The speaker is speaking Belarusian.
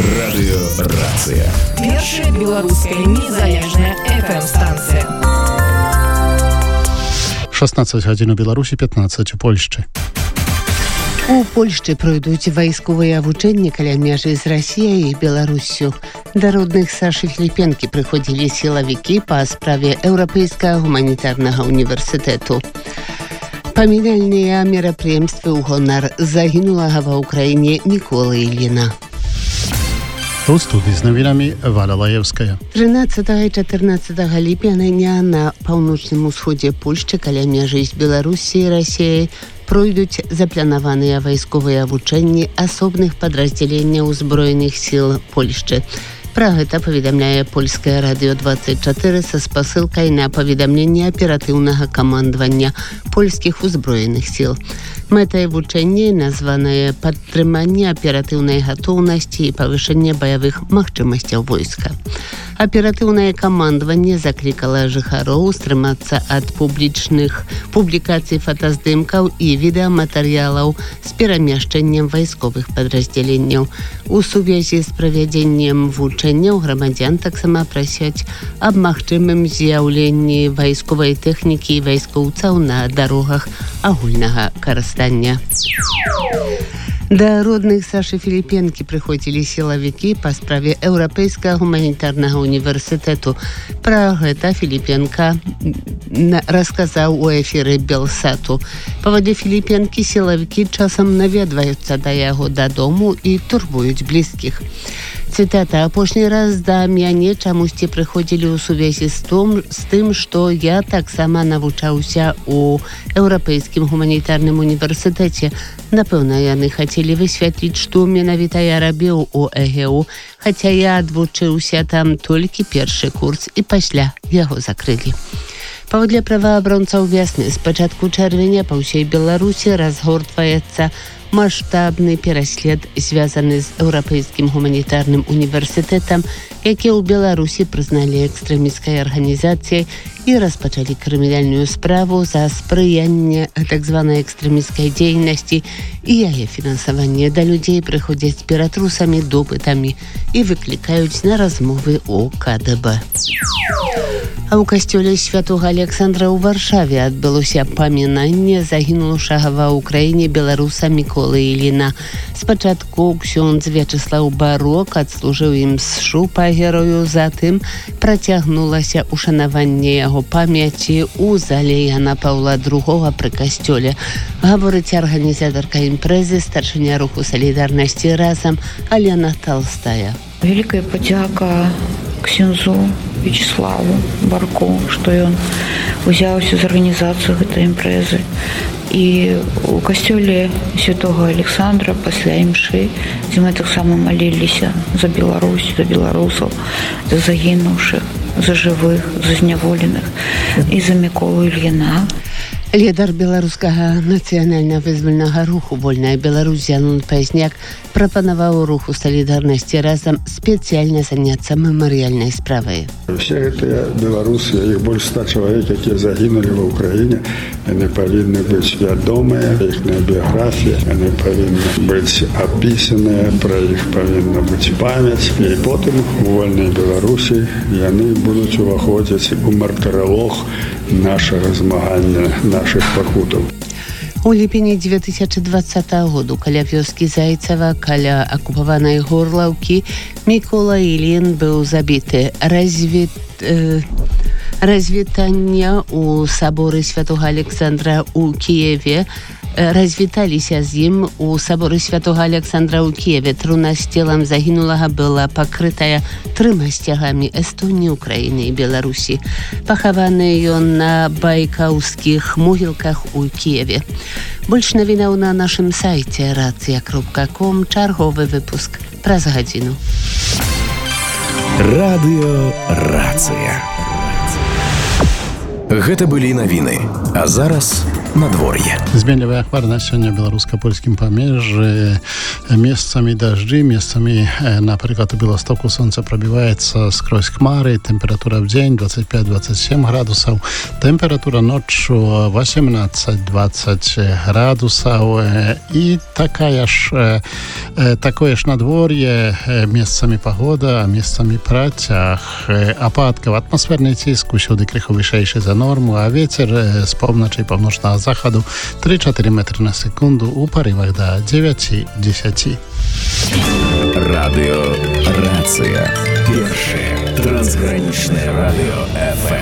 Радыёрацыя. Першая беларуская незалежная FM-станцыя. 16 гадзін у Беларусі, 15 у Польшчы. У Польшчы пройдуць вайсковыя вучэнні каля мяжы з Расіяй і Беларуссю. Да родных Сашы Філіпенкі прыходзілі сілавікі па справе Еўрапейскага гуманітарнага універсітэту. Памінальныя мерапрыемствы ў гонар загінулага ва ўкраіне Міколы Ільіна. У студii z nowinami Wala Lajewska. 13 i 14 ліпеня на паўночным усходзе Польшчы каля мяжы з Беларусі і Расіяй пройдуць запланаваныя вайсковыя вучэнні асобных падраздзяленняў узброеных сіл Польшчы. Пра гэта паведамляе польскае радыё 24 са спасылкай на паведамленне аператыўнага камандавання польскіх узброеных сіл. Мэтай вучэння названае падтрыманне аператыўнай гатоўнасці і павышэнне баявых магчымасцяў войска. Аператыўнае камандаванне заклікала жыхароў стрымацца ад публікацый фотаздымкаў і відэаматэрыялаў з перамяшчэннем вайсковых падраздзяленняў. У сувязі з правядзеннем вучэнняў грамадзян таксама прасяць аб магчымым з'яўленні вайсковай тэхнікі і вайскоўцаў на дарогах агульнага карыстання. Да родных Сашы Філіпенкі прыходзілі сілавікі па справе Еўрапейскага гуманітарнага універсітэту. Пра гэта Філіпенка расказаў у эфіры Белсату. Паводле Філіпенкі сілавікі часам наведваюцца да яго дадому і турбуюць блізкіх. Цытата: «Апошні раз да мяне чамусьці прыходзілі ў сувязі з тым, што я таксама навучаўся у Еўрапейскім гуманітарным універсітэце. Напэўна, яны хацелі высвятліць, што менавіта я рабіў у ЭГУ, хаця я адвучыўся там толькі першы курс і пасля яго закрылі». Паводле праваабаронцаў вясны, з пачатку чэрвеня па ўсёй Беларусі разгортваецца маштабны пераслед, звязаны з Еўрапейскім гуманітарным універсітэтам, які ў Беларусі прызналі экстрэмісцкай арганізацыяй і распачалі крымінальную справу за спрыянне так званай экстрэмісцкай дзейнасці і яе фінансаванне. Да людзей прыходзяць з ператрусамі, допытамі і выклікаюць на размовы ў КДБ. А ў касцёле святога Александра ў Варшаве адбылося памінанне загінулага ва ўкраіне беларуса Міколы Іліна. Спачатку ксёндз Вячеслаў Барок адслужыў ім сшу па герою, затым працягнулася ушанаванне яго памяці ў зале Яна Паўла II пры касцёле. Гаворыць арганізатарка імпрэзы, старшыня руху салідарнасці «Разам» Алена Толстая. Вялікая падзяка ксёндзу Вячеславу Барку, што ён узяўся з арганізацыі гэтай імпрэзы. І у касцёле святога Александра пасля імшы, дзе мы таксама маліліся за Беларусь, за беларусаў, за загінуўшых, за жывых, за зняволеных і за Міколу Ільіна. Лідар беларускага нацыянальна-вызвальнага руху «Вольная Беларусь» Зянон Пазняк прапанаваў руху салідарнасці «Разам» спецыяльна заняцца мемарыяльнай справай. Все гэтыя беларусы, іх больш 100 чалавек, якія загінулі ва ўкраіне, яны павінны быць вядомыя, іхная біяграфія, яны павінны быць апісаныя, пра іх павінна быць памяць, і потым у «Вольнай Беларусі» яны будуць уваходзіць у мартыралог нашага змагання, наших пакутаў. У ліпені 2020 году каля вёскі Зайцева, каля акупаванай Горлаўкі, Мікола Ілін быў забіты. Развітання у саборы святога Александра ў Кіеве. Развіталіся з ім у саборы святога Александра ў Кіеве. Труна з целам загінулага была пакрытая 3 сцягамі Эстоніі, Украіны і Беларусі. Пахаваны ён на байкаўскіх могілках у Кіеве. Больш навінаў на нашым сайце racja.com. Чарговы выпуск праз гадзіну. Радыёрацыя. Гэта былі навіны. А зараз надвор'е. Зменлівая ахвара на сёння беларуска-польскім памежжы. Местами дожди, местами, например, в Белостоку солнце пробивается сквозь хмары, температура в день 25-27 градусов, температура ночью 18-20 градусов. И такое ж надворье, местами погода, местами протяг, опадков, атмосферный тиск усюди криху вищейший за норму, а ветер з півночі і північного заходу 3-4 метри на секунду у поривах до 9-10. Радио «Рация». Первое трансграничное радио ФМ.